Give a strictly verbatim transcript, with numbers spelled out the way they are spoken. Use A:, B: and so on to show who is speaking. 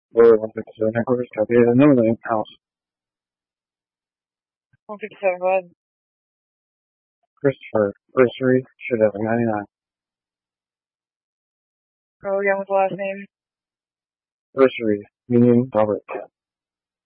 A: Lower one fifty-seven headquarters, copy it. No, no, house.
B: one fifty-seven, go ahead.
A: Christopher, Grocery, should have a ninety-nine.
B: Go again with the last name.
A: Grocery, Union, Robert.